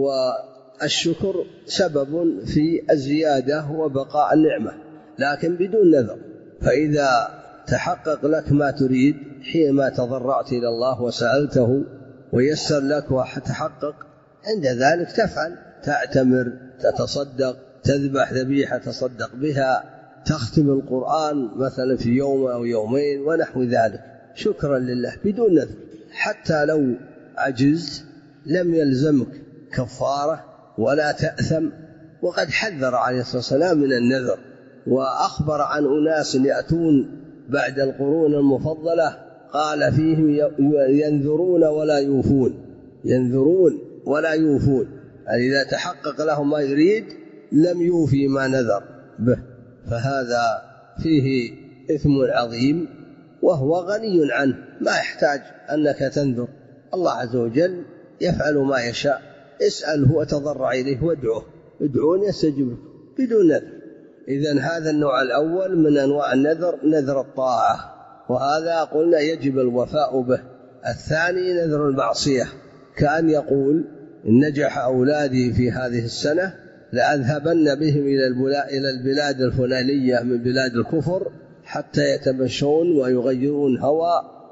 والشكر سبب في الزيادة وبقاء النعمة، لكن بدون نذر. فإذا تحقق لك ما تريد حينما تضرعت إلى الله وسألته ويسر لك وتحقق، عند ذلك تفعل، تعتمر، تتصدق، تذبح ذبيحة تصدق بها، تختم القرآن مثلا في يوم أو يومين ونحو ذلك شكرا لله بدون نذر. حتى لو عجزت لم يلزمك كفارة ولا تأثم. وقد حذر عليه الصلاة والسلام من النذر، وأخبر عن أناس يأتون بعد القرون المفضلة قال فيهم ينذرون ولا يوفون، ينذرون ولا يوفون، يعني إذا تحقق له ما يريد لم يوفي ما نذر به، فهذا فيه إثم عظيم وهو غني عنه، ما يحتاج أنك تنذر، الله عز وجل يفعل ما يشاء. اسأله وتضرع إليه وادعوه، ادعون يستجب لكم بدون نذر. إذن هذا النوع الأول من أنواع النذر نذر الطاعة، وهذا قلنا يجب الوفاء به. الثاني نذر المعصية، كأن يقول إن نجح أولادي في هذه السنة لأذهبن بهم إلى البلاد الفلانية من بلاد الكفر حتى يتمشون ويغيرون هواء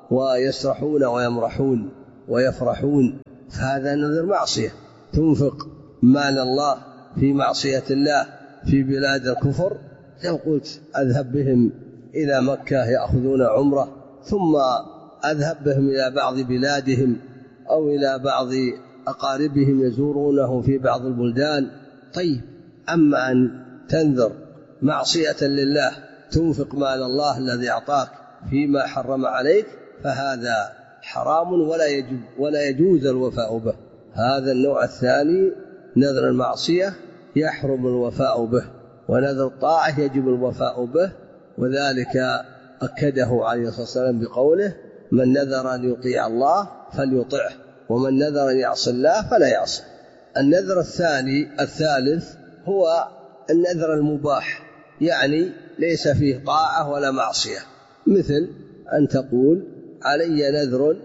ويسرحون ويمرحون ويفرحون، فهذا نذر معصية. تنفق مال الله في معصية الله في بلاد الكفر، لو قلت أذهب بهم إلى مكة يأخذون عمرة، ثم أذهب بهم إلى بعض بلادهم أو إلى بعض أقاربهم يزورونه في بعض البلدان، طيب. أما أن تنذر معصية لله تنفق مال الله الذي أعطاك فيما حرم عليك، فهذا حرام ولا يجب ولا يجوز الوفاء به. هذا النوع الثاني نذر المعصية يحرم الوفاء به، ونذر الطاعة يجب الوفاء به، وذلك أكده عليه الصلاة والسلام بقوله: من نذر أن يطيع الله فليطعه، ومن نذر أن يعصي الله فلا يعصي. النذر الثاني الثالث هو النذر المباح، يعني ليس فيه طاعة ولا معصية، مثل أن تقول: علي نذر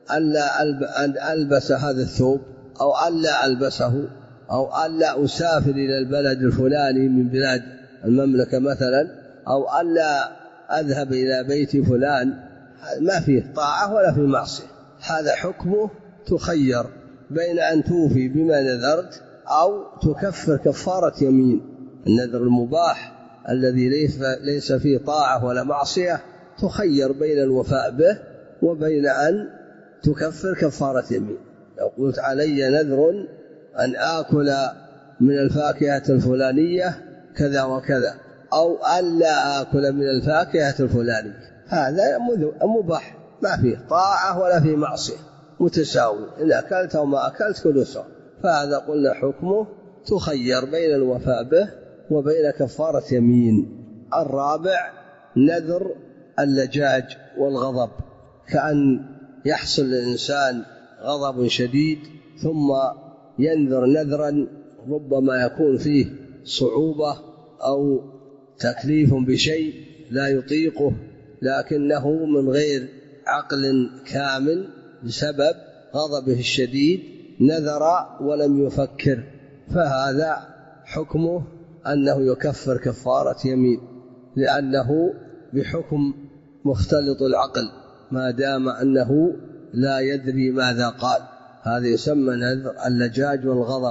ألا ألبس هذا الثوب، أو ألا ألبسه، أو ألا أسافر إلى البلد الفلاني من بلاد المملكة مثلا، أو ألا أذهب إلى بيت فلان. ما فيه طاعة ولا فيه معصية، هذا حكمه تخير بين أن توفي بما نذرت أو تكفر كفارة يمين. النذر المباح الذي ليس فيه طاعة ولا معصية تخير بين الوفاء به وبين أن تكفر كفارة يمين. لو قلت: علي نذر أن آكل من الفاكهة الفلانية كذا وكذا، أو ألا آكل من الفاكهة الفلانية، هذا مباح، ما فيه طاعة ولا فيه معصية، متساوي، إن أكلت أو ما أكلت كله سواء. فهذا قلنا حكمه تخير بين الوفاء به وبين كفارة يمين. الرابع نذر اللجاج والغضب، كأن يحصل للإنسان غضب شديد ثم ينذر نذرا ربما يكون فيه صعوبة أو تكليف بشيء لا يطيقه، لكنه من غير عقل كامل بسبب غضبه الشديد نذر ولم يفكر، فهذا حكمه أنه يكفر كفارة يمين، لأنه بحكم مختلط العقل ما دام أنه لا يدري ماذا قال. هذا يسمى نذر اللجاج والغضب،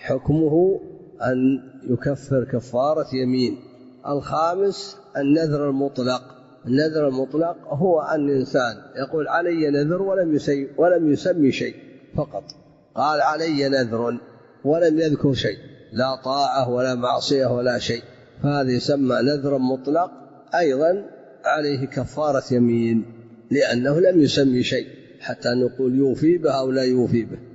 حكمه أن يكفر كفارة يمين. الخامس النذر المطلق. النذر المطلق هو أن الإنسان يقول: علي نذر ولم يسمي, ولم يسمي شيء، فقط قال علي نذر ولم يذكر شيء، لا طاعة ولا معصية ولا شيء، فهذا يسمى نذر مطلق، أيضا عليه كفارة يمين لأنه لم يسمي شيء حتى نقول يوفي به أو لا يوفي به.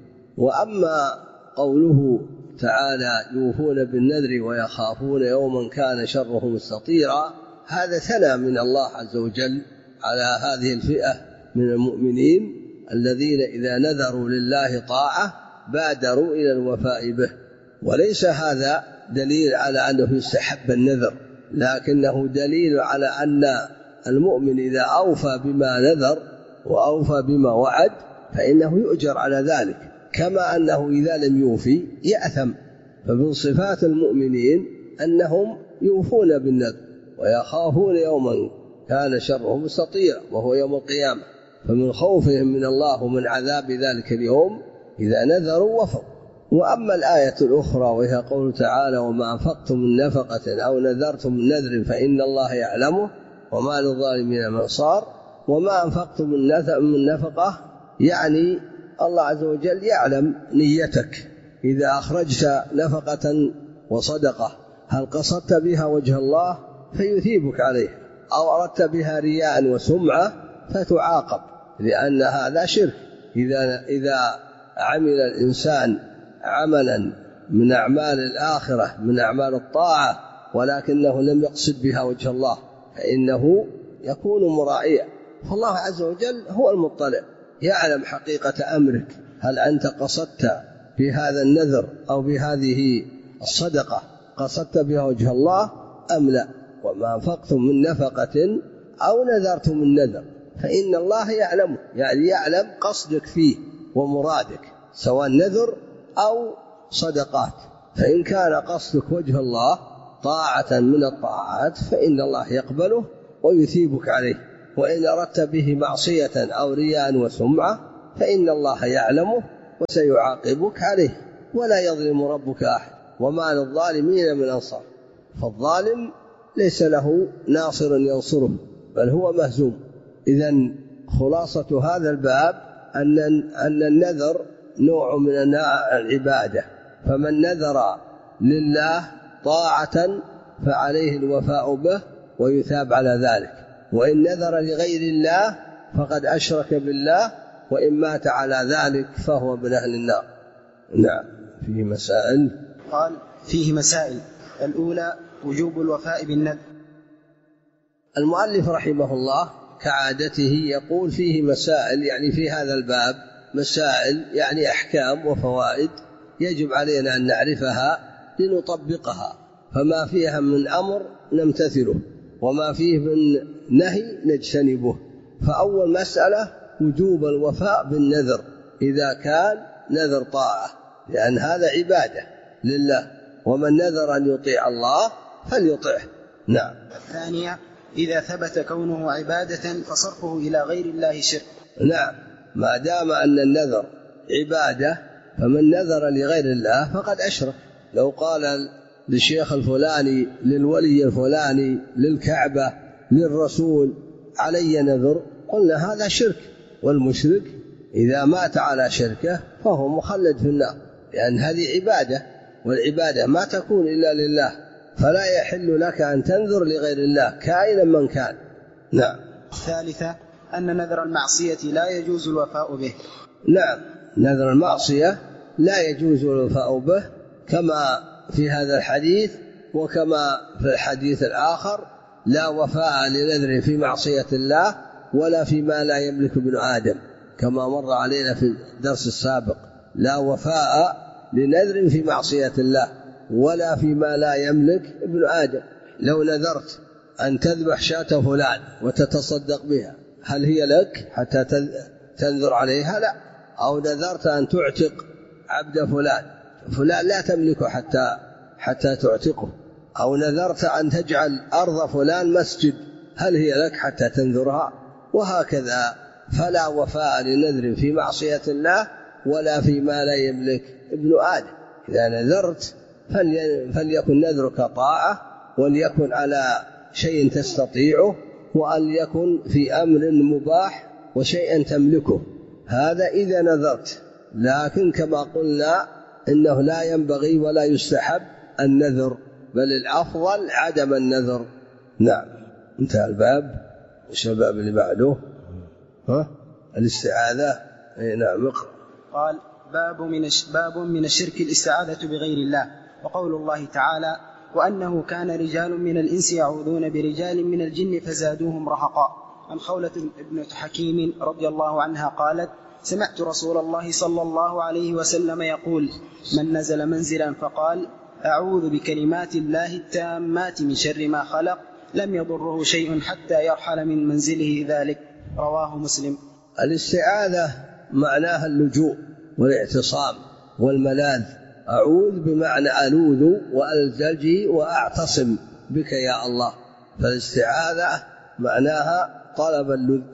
وأما قوله تعالى: يوفون بالنذر ويخافون يوما كان شره مستطيرا، هذا ثنى من الله عز وجل على هذه الفئة من المؤمنين الذين إذا نذروا لله طاعة بادروا إلى الوفاء به. وليس هذا دليل على أنه يستحب النذر، لكنه دليل على أن المؤمن إذا أوفى بما نذر وأوفى بما وعد فإنه يؤجر على ذلك، كما أنه إذا لم يوفي يأثم. فمن صفات المؤمنين أنهم يوفون بالنذر ويخافون يوما كان شره مستطيرا وهو يوم القيامة، فمن خوفهم من الله ومن عذاب ذلك اليوم إذا نذروا وفوا. وأما الآية الأخرى وهي قول تعالى: وما أنفقتم من نفقة أو نذرتم من نذر فإن الله يعلمه وما للظالمين من أنصار. وما أنفقتم من نفقة يعني الله عز وجل يعلم نيتك، إذا أخرجت نفقة وصدقة هل قصدت بها وجه الله فيثيبك عليه، أو أردت بها رياء وسمعة فتعاقب، لأن هذا شرك. إذا, إذا عمل الإنسان عملا من أعمال الآخرة من أعمال الطاعة ولكنه لم يقصد بها وجه الله فإنه يكون مرائيا. فالله عز وجل هو المطلع، يعلم حقيقة أمرك، هل أنت قصدت بهذا النذر أو بهذه الصدقة قصدت بها وجه الله أم لا. وما أنفقتم من نفقة أو نذرتم من نذر فإن الله يعلمه، يعني يعلم قصدك فيه ومرادك سواء نذر أو صدقات. فإن كان قصدك وجه الله طاعة من الطاعات فإن الله يقبله ويثيبك عليه. وإن أردت به معصية أو رياء وسمعة فإن الله يعلمه وسيعاقبك عليه ولا يظلم ربك أحد وما للظالمين من أنصار. فالظالم ليس له ناصر ينصره بل هو مهزوم. إذن خلاصة هذا الباب أن أن النذر نوع من أنواع العبادة، فمن نذر لله طاعة فعليه الوفاء به ويثاب على ذلك، وإن نذر لغير الله فقد أشرك بالله وإن مات على ذلك فهو من أهل النار. نعم. فيه مسائل. قال فيه مسائل. الأولى وجوب الوفاء بالنذر. المؤلف رحمه الله كعادته يقول فيه مسائل، يعني في هذا الباب مسائل يعني أحكام وفوائد يجب علينا أن نعرفها لنطبقها، فما فيها من أمر نمتثله وما فيه من نهي نجتنبه. فأول مسألة وجوب الوفاء بالنذر إذا كان نذر طاعة، لأن هذا عبادة لله، ومن نذر أن يطيع الله فليطعه. نعم. الثانية إذا ثبت كونه عبادة فصرفه إلى غير الله شرك. نعم، ما دام أن النذر عبادة فمن نذر لغير الله فقد أشرك. لو قال للشيخ الفلاني، للولي الفلاني، للكعبة، للرسول علي نذر، قلنا هذا شرك، والمشرك إذا مات على شركه فهو مخلد في النار، لأن هذه عبادة، والعبادة ما تكون إلا لله، فلا يحل لك أن تنذر لغير الله كائنا من كان. نعم. الثالثة أن نذر المعصية لا يجوز الوفاء به. نعم، نذر المعصية لا يجوز الوفاء به كما في هذا الحديث، وكما في الحديث الآخر لا وفاء لنذر في معصية الله ولا فيما لا يملك ابن آدم، كما مر علينا في الدرس السابق، لا وفاء لنذر في معصية الله ولا فيما لا يملك ابن آدم. لو نذرت أن تذبح شاة فلان وتتصدق بها، هل هي لك حتى تنذر عليها؟ لا. أو نذرت أن تعتق عبد فلان، فلان لا تملكه حتى حتى تعتقه. أو نذرت أن تجعل أرض فلان مسجد، هل هي لك حتى تنذرها؟ وهكذا، فلا وفاء لنذر في معصية الله ولا فيما لا يملك ابن آدم. إذا نذرت فليكن نذرك طاعة، وليكن على شيء تستطيعه، وأن يكن في أمر مباح وشيء تملكه، هذا إذا نذرت. لكن كما قلنا إنه لا ينبغي ولا يستحب النذر، بل الأفضل عدم النذر. نعم. انتهى الباب. الشباب اللي بعده ها الاستعاذة. نعم اقرأ. قال باب من باب من الشرك الاستعاذة بغير الله. وقول الله تعالى وأنه كان رجال من الإنس يعوذون برجال من الجن فزادوهم رهقا. عن خولة ابنة حكيم رضي الله عنها قالت سمعت رسول الله صلى الله عليه وسلم يقول من نزل منزلا فقال أعوذ بكلمات الله التامات من شر ما خلق لم يضره شيء حتى يرحل من منزله ذلك. رواه مسلم. الاستعاذة معناها اللجوء والاعتصام والملاذ. أعوذ بمعنى ألوذ وألتجي وأعتصم بك يا الله. فالاستعاذة معناها طلب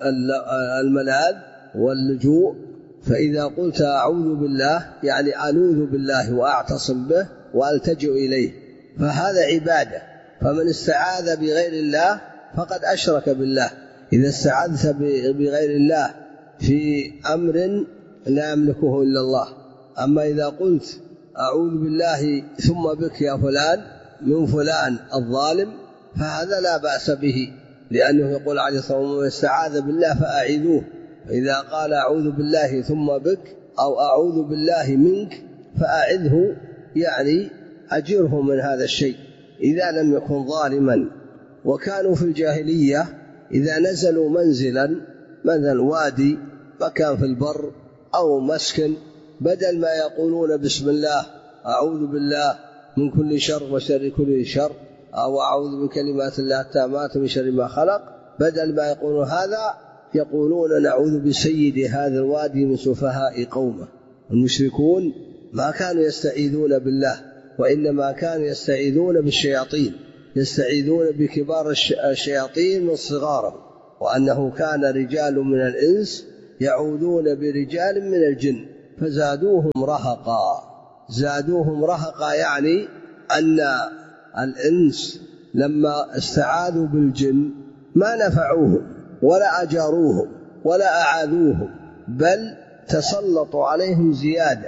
الملاذ واللجوء. فإذا قلت أعوذ بالله يعني ألوذ بالله وأعتصم به وألتجئ إليه، فهذا عبادة. فمن استعاذ بغير الله فقد أشرك بالله. إذا استعاذت بغير الله في أمر لا يملكه إلا الله. أما إذا قلت أعوذ بالله ثم بك يا فلان من فلان الظالم فهذا لا بأس به، لأنه يقول عليه الصلاة والسلام من استعاذ بالله فأعيذوه. فإذا قال أعوذ بالله ثم بك أو أعوذ بالله منك فأعذه، يعني أجره من هذا الشيء إذا لم يكن ظالما. وكانوا في الجاهلية إذا نزلوا منزلا مثل وادي مكان في البر أو مسكن، بدل ما يقولون بسم الله أعوذ بالله من كل شر وشر كل شر أو أعوذ بكلمات الله التامات من شر ما خلق، بدل ما يقولون هذا يقولون نعوذ بسيد هذا الوادي من سفهاء قومه. المشركون ما كانوا يستعيذون بالله، وإنما كانوا يستعيذون بالشياطين، يستعيذون بكبار الشياطين من صغارهم. وأنه كان رجال من الإنس يعودون برجال من الجن فزادوهم رهقا. زادوهم رهقا يعني أن الإنس لما استعاذوا بالجن ما نفعوهم ولا أجاروهم ولا أعاذوهم، بل تسلطوا عليهم زيادة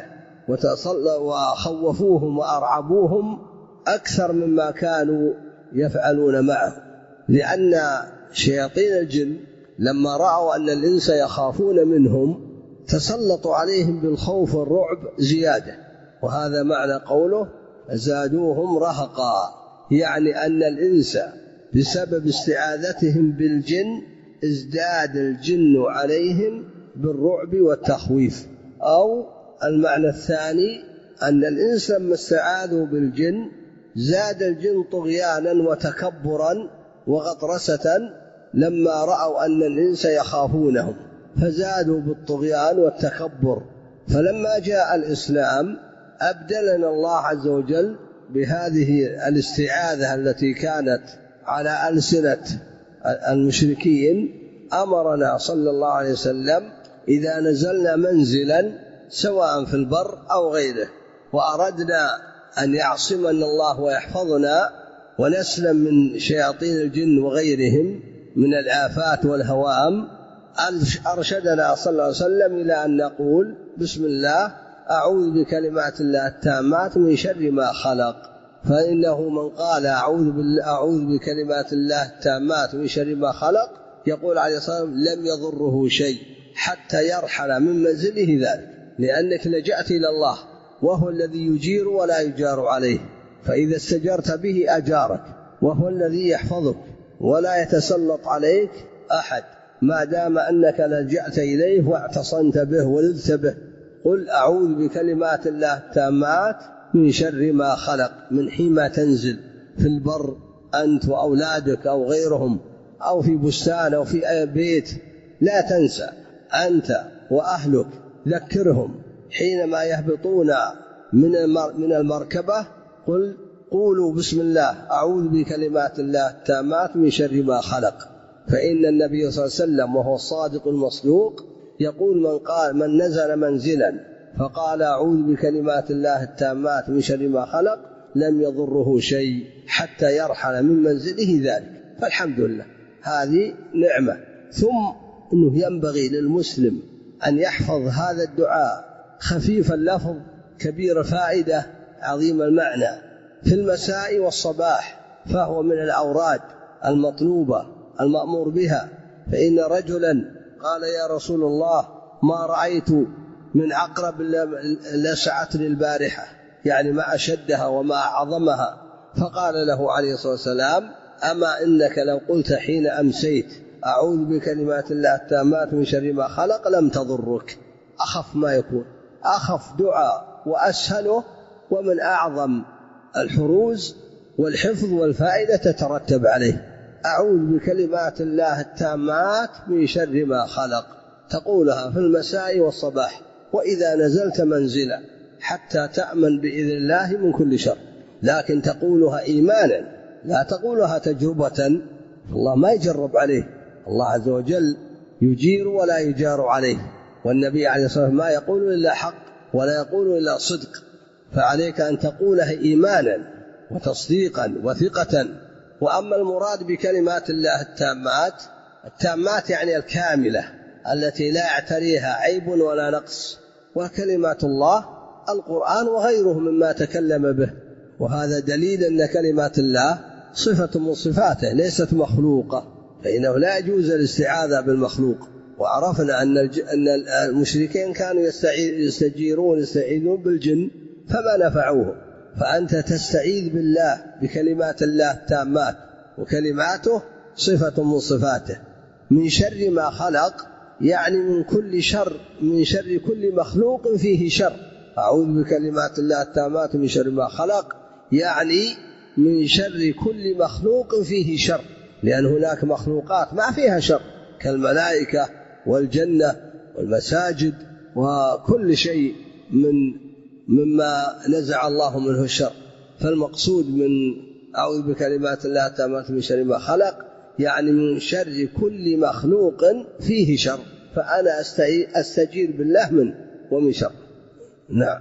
وخوفوهم وأرعبوهم أكثر مما كانوا يفعلون معه، لأن شياطين الجن لما رأوا أن الإنس يخافون منهم تسلطوا عليهم بالخوف والرعب زيادة. وهذا معنى قوله زادوهم رهقا، يعني أن الإنس بسبب استعاذتهم بالجن ازداد الجن عليهم بالرعب والتخويف. أو المعنى الثاني أن الإنس لما استعاذوا بالجن زاد الجن طغيانا وتكبرا وغطرسة لما رأوا أن الإنس يخافونهم فزادوا بالطغيان والتكبر. فلما جاء الإسلام أبدلنا الله عز وجل بهذه الاستعاذة التي كانت على ألسنة المشركين، أمرنا صلى الله عليه وسلم إذا نزلنا منزلا سواء في البر أو غيره وأردنا أن يعصمنا الله ويحفظنا ونسلم من شياطين الجن وغيرهم من الآفات والهوام، أرشدنا صلى الله عليه وسلم إلى أن نقول بسم الله أعوذ بكلمات الله التامات من شر ما خلق. فإنه من قال أعوذ, أعوذ بكلمات الله التامات من شر ما خلق يقول عليه الصلاة والسلام لم يضره شيء حتى يرحل من منزله ذلك، لأنك لجأت إلى الله وهو الذي يجير ولا يجار عليه، فإذا استجرت به أجارك، وهو الذي يحفظك ولا يتسلط عليك أحد ما دام أنك لجأت إليه واعتصمت به ولذت به. قل أعوذ بكلمات الله التامات من شر ما خلق، من حين ما تنزل في البر أنت وأولادك أو غيرهم أو في بستان أو في أي بيت، لا تنسى أنت وأهلك ذكرهم حينما يهبطون من المركبة قل قولوا بسم الله أعوذ بكلمات الله التامات من شر ما خلق. فإن النبي صلى الله عليه وسلم وهو الصادق المصدوق يقول من قال من نزل منزلا فقال أعوذ بكلمات الله التامات من شر ما خلق لم يضره شيء حتى يرحل من منزله ذلك. فالحمد لله هذه نعمة. ثم أنه ينبغي للمسلم أن يحفظ هذا الدعاء خفيف اللفظ كبير الفائدة عظيم المعنى في المساء والصباح، فهو من الأوراد المطلوبة المأمور بها. فإن رجلا قال يا رسول الله ما رأيت من عقرب لسعتني البارحة، يعني ما أشدها وما أعظمها، فقال له عليه الصلاة والسلام أما إنك لو قلت حين أمسيت أعوذ بكلمات الله التامات من شر ما خلق لم تضرك. أخف ما يكون، أخف دعاء وأسهله ومن أعظم الحروز والحفظ والفائدة تترتب عليه. أعوذ بكلمات الله التامات من شر ما خلق، تقولها في المساء والصباح وإذا نزلت منزلا حتى تأمن بإذن الله من كل شر، لكن تقولها إيمانا لا تقولها تجربة. الله ما يجرب عليه، الله عز وجل يجير ولا يجار عليه، والنبي عليه الصلاة والسلام ما يقول إلا حق ولا يقول إلا صدق، فعليك أن تقولها إيمانا وتصديقا وثقة. وأما المراد بكلمات الله التامات، التامات يعني الكاملة التي لا يعتريها عيب ولا نقص، وكلمات الله القرآن وغيره مما تكلم به. وهذا دليل أن كلمات الله صفة من صفاته ليست مخلوقة، فإنه لا يجوز الاستعاذة بالمخلوق. وعرفنا أن المشركين كانوا يستجيرون يستعيذون بالجن فما نفعوهم، فأنت تستعيذ بالله بكلمات الله التامات، وكلماته صفة من صفاته. من شر ما خلق يعني من كل شر، من شر كل مخلوق فيه شر. أعوذ بكلمات الله التامات من شر ما خلق يعني من شر كل مخلوق فيه شر، لأن هناك مخلوقات ما فيها شر كالملائكة والجنة والمساجد وكل شيء من مما نزع الله منه الشر. فالمقصود من أعوذ بكلمات الله التامات من شر ما خلق يعني من شر كل مخلوق فيه شر، فأنا أستجير بالله منه ومن شر. نعم.